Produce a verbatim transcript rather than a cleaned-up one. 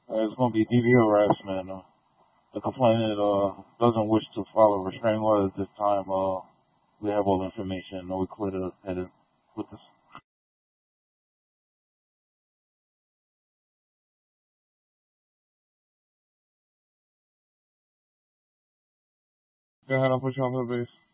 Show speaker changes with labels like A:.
A: Uh, it's going to be D V harassment. Uh, the complainant uh, doesn't wish to file a restraining order at this time. Uh, we have all the information. No, we clear the headed with this. Go ahead, I'll put you on the base.